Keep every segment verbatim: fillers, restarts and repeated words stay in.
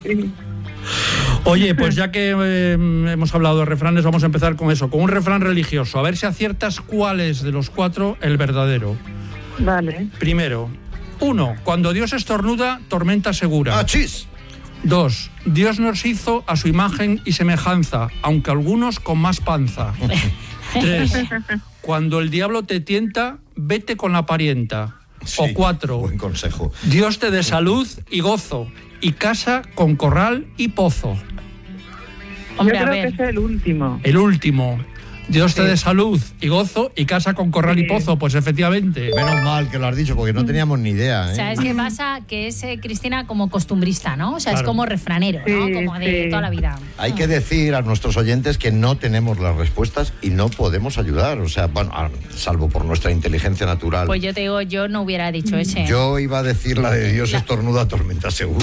Sí. Oye, pues ya que eh, hemos hablado de refranes, vamos a empezar con eso, con un refrán religioso. A ver si aciertas cuál es de los cuatro el verdadero. Vale. Primero, uno, cuando Dios estornuda, tormenta segura. ¡Achis! Dos, Dios nos hizo a su imagen y semejanza, aunque algunos con más panza. Tres, cuando el diablo te tienta, vete con la parienta. Sí, o cuatro, buen consejo. Dios te dé salud y gozo, y casa con corral y pozo. Hombre, Yo a creo ver. que es el último. El último, Dios te Sí. dé salud y gozo, y casa con corral Sí. y pozo. Pues efectivamente. Menos mal que lo has dicho, porque no teníamos ni idea, ¿eh? ¿Sabes qué pasa? Que es, eh, Cristina, como costumbrista, ¿no? O sea, Claro. es como refranero, ¿no? Sí, Como de sí. toda la vida. Hay que decir a nuestros oyentes que no tenemos las respuestas y no podemos ayudar. O sea, bueno, a- salvo por nuestra inteligencia natural. Pues yo te digo, yo no hubiera dicho ese. Yo iba a decir la de Dios La- estornuda, tormenta segura.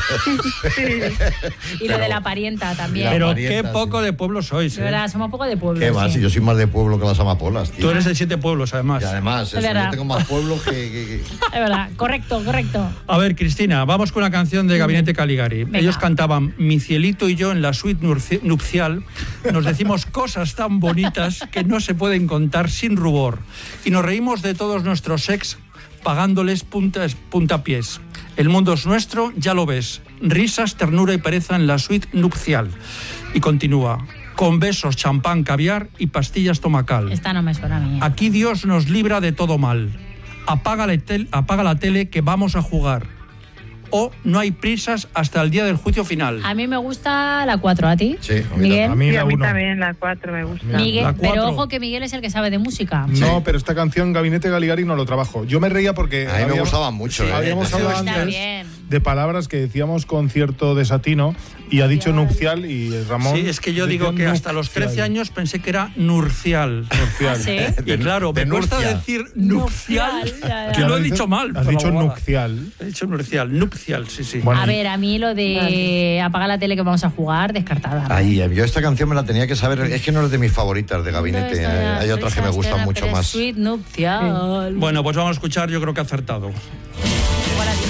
y lo de la parienta también. La Pero parienta, qué sí. poco de pueblo sois, De ¿eh? verdad, somos un poco de pueblo. ¿Qué va? sí. Si yo soy más de pueblo que las amapolas, tío. Tú eres de siete pueblos, además. Y además, Es eso, verdad. yo tengo más pueblo que... que- que- Es verdad, correcto, correcto. A ver, Cristina, vamos con una canción de Gabinete Caligari. Venga. Ellos cantaban Mi cielito y yo en la suite nurci- nupcial. Nos decimos cosas tan bonitas que no se pueden contar sin rubor. Y nos reímos de todos nuestros ex pagándoles puntas, puntapiés. El mundo es nuestro, ya lo ves. Risas, ternura y pereza en la suite nupcial. Y continúa. Con besos, champán, caviar y pastillas tomacal. Esta no me suena a mí. Aquí Dios nos libra de todo mal. Apaga la, tel- apaga la tele que vamos a jugar. O no hay prisas hasta el día del juicio final. A mí me gusta la cuatro, ¿a ti? Sí, a mí Miguel. A mí Sí, la a mí uno. también la cuatro me gusta. Miguel, La pero cuatro. ojo que Miguel es el que sabe de música. No, pero esta canción Gabinete Caligari no lo trabajo. Yo me reía porque A mí me habíamos- gustaba mucho, ¿eh? habíamos Sí, hablado está antes bien. de palabras que decíamos con cierto desatino y ha dicho nupcial y Ramón. Sí, es que yo decía digo que hasta los nupcial. trece años pensé que era nurcial. Ah, ¿sí? Y claro, me de cuesta nurcia. decir nupcial, Nupcial, ya, ya. que lo he Has dicho mal. Has por la dicho bobada. nupcial. He dicho nurcial, nupcial, sí, sí. Bueno, A ver, a mí lo de apagar la tele que vamos a jugar, descartada. Ay, yo esta canción me la tenía que saber. Es que no es de mis favoritas de Gabinete. Hay, hay otras que me gustan mucho más. Suite nupcial. Bueno, pues vamos a escuchar, yo creo que ha acertado.